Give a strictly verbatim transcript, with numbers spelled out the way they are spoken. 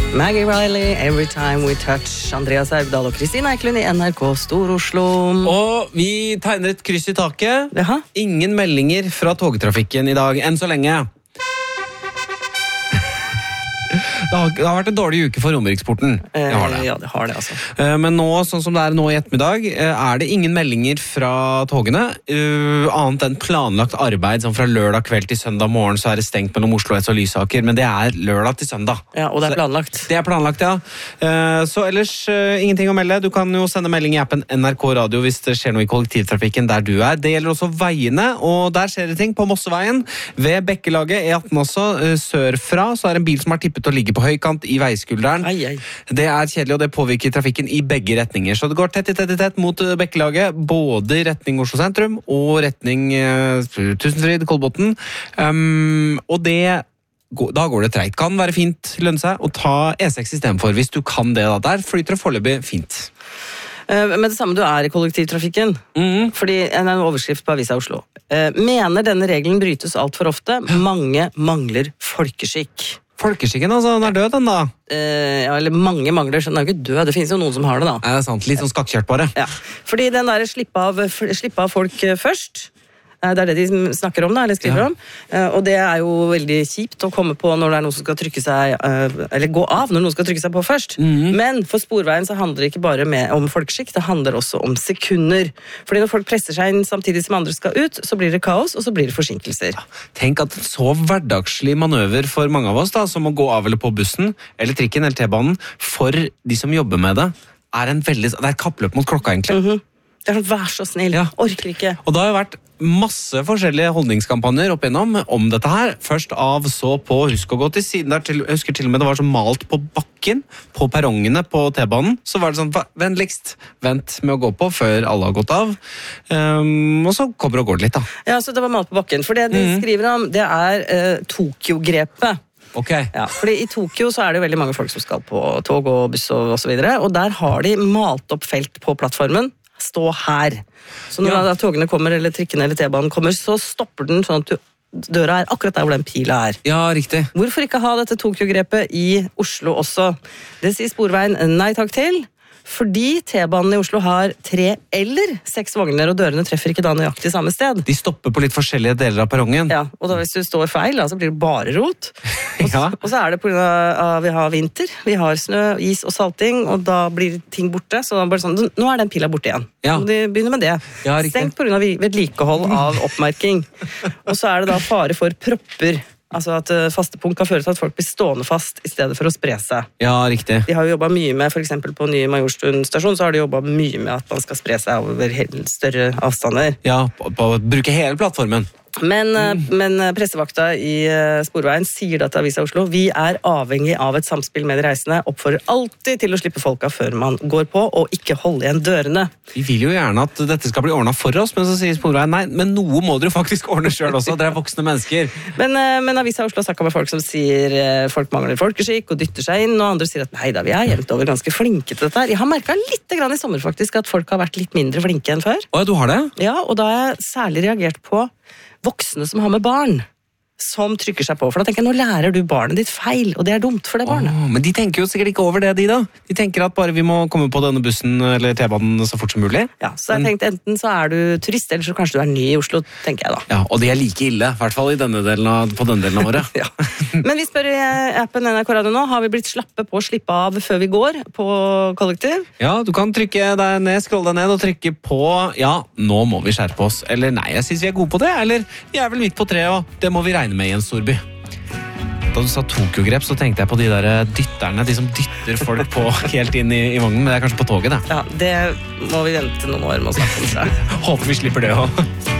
Maggie Riley, Every Time We Touch. Andreas Augdal og Kristine Eiklund i N R K Stor-Oslo. Og vi tegner et kryss i taket. Jaha. Ingen meldinger fra togtrafikken i dag, enn så lenge. Det har, det har vært en dårlig uke for Romeriksporten. Eh, det har det. Ja, det har det, altså. Eh, men nå, sånn som det er nå i ettermiddag, eh, er det ingen meldinger fra togene, uh, annet enn planlagt arbeid, som fra lørdag kveld til søndag morgen, så er det stengt mellom Oslo S og Lysaker, men det er lørdag til søndag. Ja, og det er planlagt. Så, det er planlagt, ja. Eh, så ellers uh, ingenting å melde. Du kan jo sende melding i appen N R K Radio hvis det skjer noe i kollektivtrafikken der du er. Det gjelder også veiene, og der skjer det ting på Mosseveien. Ved Bekkelaget, E atten også, uh, sørfra, så er det en bil som har tippet og ligger på høykant i veiskulderen. Ai, ai. Det er kjedelig, og det påvirker trafikken i begge retninger. Så det går tett i tett i tett mot Bekkelaget, både i retning Oslo sentrum og retning uh, Tusenfryd, Kolbotn. Um, og det, da går det treit. Kan være fint, lønne seg, å ta E seks i stedet for, hvis du kan det da. Der flyter det foreløpig fint. Men det samme du er i kollektivtrafikken, mm. fordi en overskrift på Avisa Oslo. Mener denne regelen brytes alt for ofte? Mange mangler folkeskikk. Folkeskikken, altså, den er død den da? Eh, ja, eller mange mangler, så den er jo ikke død. Det finnes jo noen som har det da. Er det sant? Litt sånn skakkjørt bare. Ja, fordi den der slippe av, slippe av folk først, det er det de snakker om da, eller skriver ja. om, og det er jo veldig kjipt å komme på når det er noen som skal trykke seg, eller gå av når noen skal trykke seg på først. Mm-hmm. Men for Sporveien så handler det ikke bare med om folkeskikk, det handler også om sekunder. Fordi når folk presser seg inn samtidig som andre skal ut, så blir det kaos, og så blir det forsinkelser. Ja. Tenk at en så hverdagslig manøver for mange av oss da, som å gå av eller på bussen, eller trikken, eller T-banen, for de som jobber med det, er en veldig, det er et kappløp mot klokka egentlig. Mm-hmm. Det er sånn, vær så snill, ja. Orker ikke. Og da har jo vært masse forskjellige holdningskampanjer opp igjennom om dette her. Først av, så på, husk å gå til siden der, til, jeg husker til og med det var så malt på bakken, på perrongene på T-banen, så var det sånn, vennligst, vent med å gå på før alle har gått av. Um, og så kommer det og går det litt da. Ja, så det var malt på bakken, for det de mm. skriver om, det er uh, Tokyo-grepet. Okay. Ja, fordi i Tokyo så er det jo veldig mange folk som skal på tog og buss og, og så videre, og der har de malt opp felt på plattformen. Stå her. Så når ja. togene kommer, eller trikkene eller T-banen kommer, så stopper den sånn at du, døra er akkurat der hvor den pila er. Ja, riktig. Hvorfor ikke ha dette Tokyo-grepet i Oslo også? Det sier Sporveien nei takk til. Fordi T-banen i Oslo har tre eller seks vogner, og dørene treffer ikke da nøyaktig samme sted. De stopper på litt forskjellige deler av perrongen. Ja, og da hvis du står feil, da, så blir det bare rot. Og, ja. og så er det på grunn av at vi har vinter, vi har snø, is og salting, og da blir ting borte. Så bare sånn, nå er den pila borte igjen. Ja. Og de begynner med det. Ja, stengt på grunn av vedlikehold av oppmerking. Og så er det da fare for propper. Altså at faste punkt kan føre til at folk blir stående fast i stedet for å spre seg. Ja, riktig. De har jo jobbet mye med, for eksempel på nye Majorstuen stasjon, så har de jobbet mye med at man skal spre seg over større avstander. Ja, på, på å bruke hele plattformen. Men, mm. men pressevakta i Sporveien sier da til Avisa Oslo, vi er avhengig av et samspill med de reisende, oppfordrer alltid til å slippe folk av før man går på, og ikke holde igjen dørene. Vi vil jo gjerne at dette skal bli ordnet for oss, men så sier Sporveien, nei, men noe må dere faktisk ordne selv også, dere er voksne mennesker. Men, men Avisa Oslo snakker med folk som sier folk mangler folkeskikk og dytter seg inn, og andre sier at nei da, vi er jevnt over ganske flinke til dette her. Jeg har merket litt grann i sommer faktisk at folk har vært litt mindre flinke enn før. Å, du har det? Ja, og da har jeg særlig reagert på voksne som har med barn, som trykker seg på. For da tenker jeg, nå lærer du barnet ditt feil, og det er dumt for det barnet. Oh, men de tenker jo sikkert ikke over det, de da. De tenker at bare vi må komme på denne bussen eller T-banen så fort som mulig. Ja, så jeg tenkte enten så er du turist, eller så kanskje du er ny i Oslo, tenker jeg da. Ja, og de er like ille, i hvert fall i denne delen av, på denne delen av året. Ja. Men vi spør i appen N R K Radio nå, har vi blitt slappe på å slippe av før vi går på kollektiv? Ja, du kan trykke deg ned, scrolle deg ned og trykke på, ja, nå må vi skjerpe oss. Eller nei, jeg synes vi er gode på det, eller vi er vel midt på treet, og det må vi regne med i en storby. Da du sa Tokyo-grep, så tenkte jeg på de der dytterne, de som dytter folk på helt inn i, i vognen, men det er kanskje på toget, det. Ja, det må vi vente noen år med å snakke om. Håper vi slipper det også.